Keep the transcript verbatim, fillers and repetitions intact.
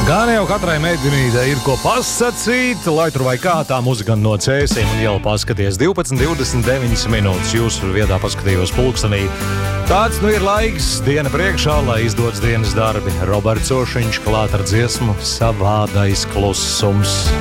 Gan jau katrai meitenītei ir ko pasacīt, lai tur vai kā tā muzika no cēsīm un jau paskaties divpadsmit divdesmit deviņas minūtes jūsu vietā paskatījos pulkstenī. Tāds nu ir laiks, diena priekšā, lai izdodas dienas darbi. Roberts Ošiņš klāt ar dziesmu Savādais klusums.